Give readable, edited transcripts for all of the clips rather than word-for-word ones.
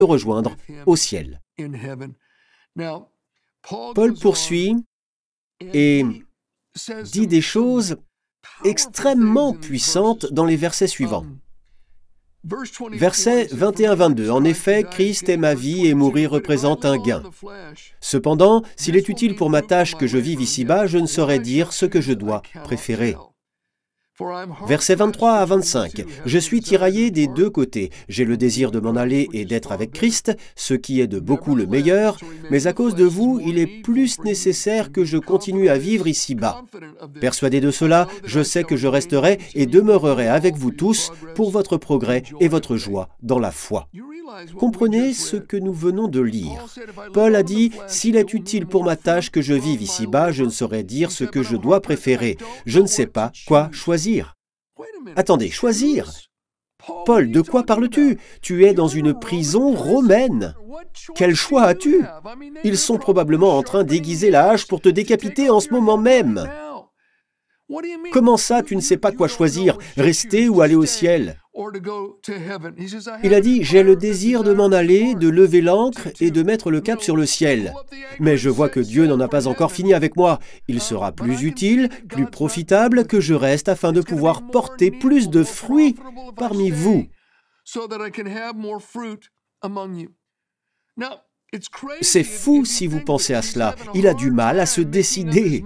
le rejoindre au ciel. Paul poursuit et dit des choses extrêmement puissantes dans les versets suivants. Versets 21-22. En effet, Christ est ma vie et mourir représente un gain. Cependant, s'il est utile pour ma tâche que je vive ici-bas, je ne saurais dire ce que je dois préférer. Versets 23 à 25. Je suis tiraillé des deux côtés. J'ai le désir de m'en aller et d'être avec Christ, ce qui est de beaucoup le meilleur, mais à cause de vous, il est plus nécessaire que je continue à vivre ici-bas. Persuadé de cela, je sais que je resterai et demeurerai avec vous tous pour votre progrès et votre joie dans la foi. Comprenez ce que nous venons de lire. Paul a dit, « S'il est utile pour ma tâche que je vive ici-bas, je ne saurais dire ce que je dois préférer. Je ne sais pas quoi choisir. » Attendez, choisir? Paul, de quoi parles-tu? Tu es dans une prison romaine. Quel choix as-tu? Ils sont probablement en train d'aiguiser la hache pour te décapiter en ce moment même. Comment ça, tu ne sais pas quoi choisir, rester ou aller au ciel? Il a dit, j'ai le désir de m'en aller, de lever l'ancre et de mettre le cap sur le ciel. Mais je vois que Dieu n'en a pas encore fini avec moi. Il sera plus utile, plus profitable que je reste afin de pouvoir porter plus de fruits parmi vous. C'est fou si vous pensez à cela. Il a du mal à se décider.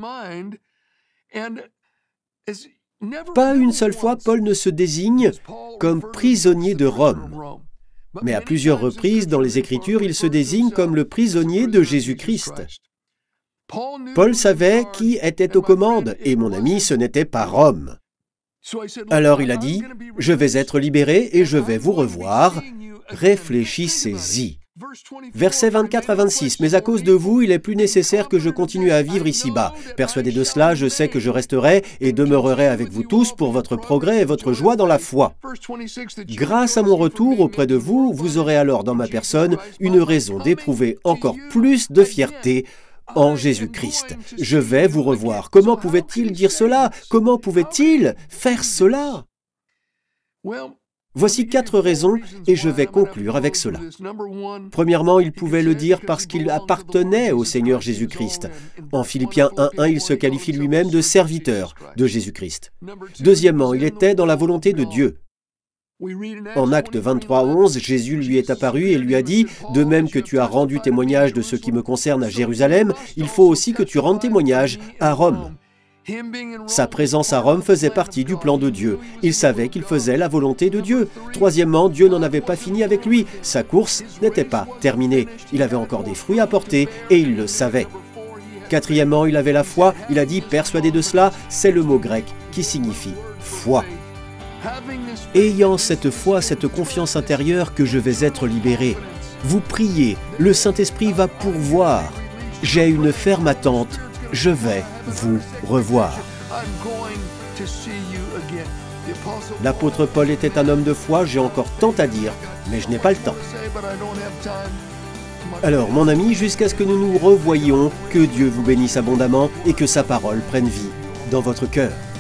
Pas une seule fois, Paul ne se désigne comme prisonnier de Rome. Mais à plusieurs reprises dans les Écritures, il se désigne comme le prisonnier de Jésus-Christ. Paul savait qui était aux commandes, et mon ami, ce n'était pas Rome. Alors il a dit, « Je vais être libéré et je vais vous revoir. Réfléchissez-y. » Versets 24 à 26. « Mais à cause de vous, il est plus nécessaire que je continue à vivre ici-bas. Persuadé de cela, je sais que je resterai et demeurerai avec vous tous pour votre progrès et votre joie dans la foi. Grâce à mon retour auprès de vous, vous aurez alors dans ma personne une raison d'éprouver encore plus de fierté en Jésus-Christ. Je vais vous revoir. » Comment pouvait-il dire cela? Comment pouvait-il faire cela? Voici 4 raisons et je vais conclure avec cela. Premièrement, il pouvait le dire parce qu'il appartenait au Seigneur Jésus-Christ. En Philippiens 1:1, il se qualifie lui-même de serviteur de Jésus-Christ. Deuxièmement, il était dans la volonté de Dieu. En Actes 23:11, Jésus lui est apparu et lui a dit « De même que tu as rendu témoignage de ce qui me concerne à Jérusalem, il faut aussi que tu rendes témoignage à Rome. » Sa présence à Rome faisait partie du plan de Dieu. Il savait qu'il faisait la volonté de Dieu. Troisièmement, Dieu n'en avait pas fini avec lui. Sa course n'était pas terminée. Il avait encore des fruits à porter et il le savait. Quatrièmement, il avait la foi. Il a dit, persuadé de cela, c'est le mot grec qui signifie foi. Ayant cette foi, cette confiance intérieure que je vais être libéré, vous priez, le Saint-Esprit va pourvoir. J'ai une ferme attente. Je vais vous revoir. L'apôtre Paul était un homme de foi, j'ai encore tant à dire, mais je n'ai pas le temps. Alors, mon ami, jusqu'à ce que nous nous revoyions, que Dieu vous bénisse abondamment et que sa parole prenne vie dans votre cœur.